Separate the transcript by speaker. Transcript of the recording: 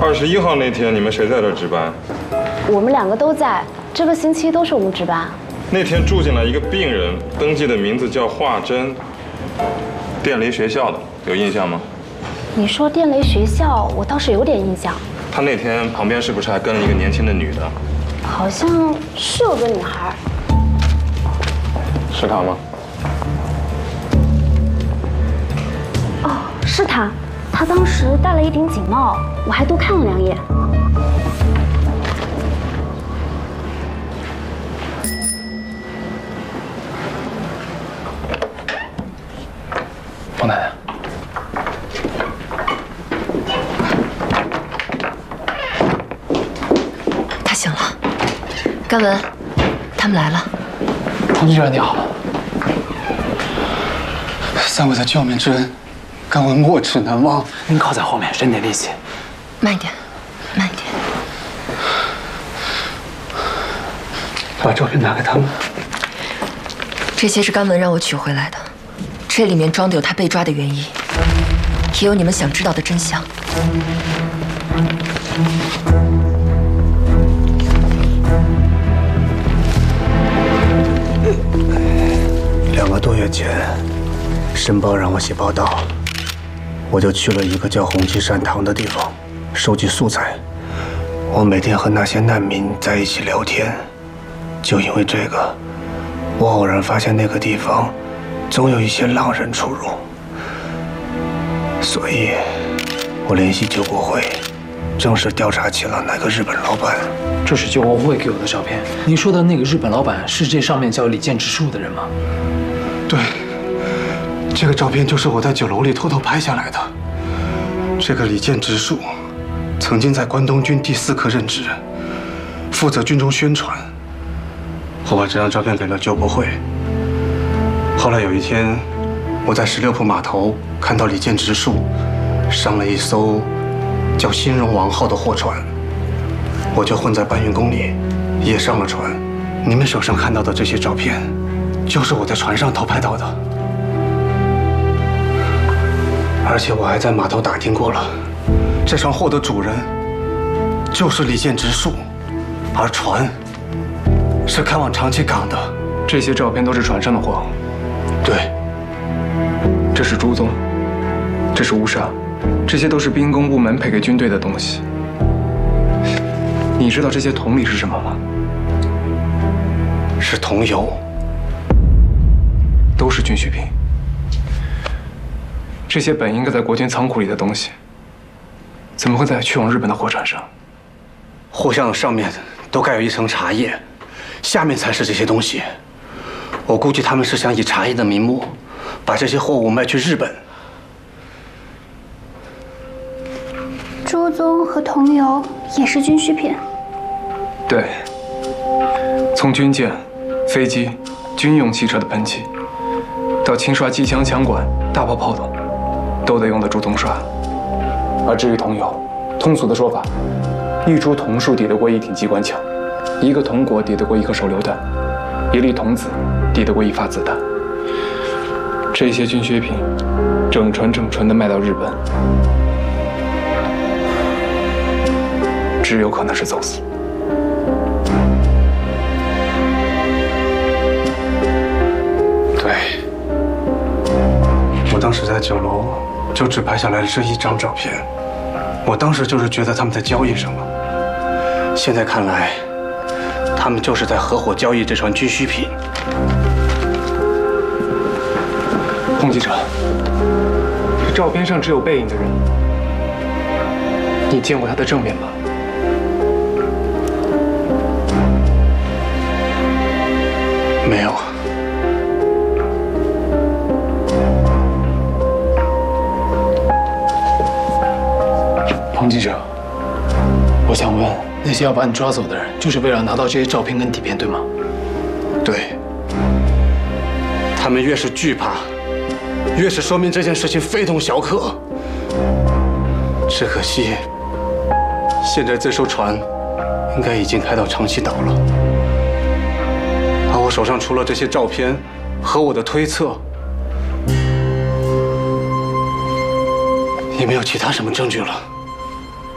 Speaker 1: 21号那天，你们谁在这值班？
Speaker 2: 我们2个都在，这个星期都是我们值班。
Speaker 1: 那天住进来一个病人，登记的名字叫华珍，电雷学校的，有印象吗？
Speaker 2: 你说电雷学校，我倒是有点印象。
Speaker 1: 他那天旁边是不是还跟了一个年轻的女的？
Speaker 2: 好像是有个女孩。
Speaker 1: 是她吗？
Speaker 2: 哦，是她。她当时戴了一顶警帽，我还多看了2眼。
Speaker 3: 王奶奶，
Speaker 4: 他醒了。甘文，他们来了。
Speaker 3: 彭局长你好。3位的救命之恩，甘文没齿难忘。您靠在后面，省点力气。
Speaker 4: 慢一点，慢一点。
Speaker 3: 把照片拿给他们。
Speaker 4: 这些是甘文让我取回来的，这里面装的有他被抓的原因，也有你们想知道的真相。
Speaker 5: 2个多月前，申报让我写报道，我就去了一个叫红旗善堂的地方，收集素材。我每天和那些难民在一起聊天，就因为这个，我偶然发现那个地方总有一些浪人出入，所以，我联系救国会，正式调查起了那个日本老板。
Speaker 3: 这是救国会给我的照片。您说的那个日本老板是这上面叫李建植树的人吗？
Speaker 5: 对，这个照片就是我在酒楼里偷偷拍下来的。这个李建植树，曾经在关东军第4科任职，负责军中宣传。我把这张照片给了救国会。后来有一天，我在16铺码头看到李建植树上了一艘叫新荣王号的货船，我就混在搬运工里，也上了船。你们手上看到的这些照片，就是我在船上偷拍到的。而且我还在码头打听过了，这船货的主人就是李建植树，而船是开往长崎港的。
Speaker 3: 这些照片都是船上的货。
Speaker 5: 对，
Speaker 3: 这是朱宗，这是乌纱，这些都是兵工部门配给军队的东西。你知道这些桶里是什么吗？
Speaker 5: 是桐油，
Speaker 3: 都是军需品。这些本应该在国军仓库里的东西，怎么会在去往日本的货船上？
Speaker 5: 货箱的上面都盖有一层茶叶，下面才是这些东西。我估计他们是想以茶叶的名目，把这些货物卖去日本。
Speaker 6: 朱宗和桐油也是军需品。
Speaker 3: 对，从军舰、飞机、军用汽车的喷漆，到轻刷机枪、枪管、大炮、炮筒，都得用的朱宗刷。而至于桐油，通俗的说法，一株桐树抵得过1挺机关枪，一个铜果抵得过1颗手榴弹，一粒桐子抵得过1发子弹。这些军需品，整船的卖到日本，只有可能是走私。
Speaker 5: 对，我当时在酒楼就只拍下来了这1张照片，我当时就是觉得他们在交易什么，现在看来，他们就是在合伙交易这船军需品。
Speaker 3: 洪记者，照片上只有背影的人，你见过他的正面吗？
Speaker 5: 没有。
Speaker 3: 彭记者，我想问，那些要把你抓走的人，就是为了拿到这些照片跟底片，对吗？
Speaker 5: 对。他们越是惧怕，越是说明这件事情非同小可。只可惜，现在这艘船应该已经开到长崎岛了。而我手上除了这些照片和我的推测，也没有其他什么证据了。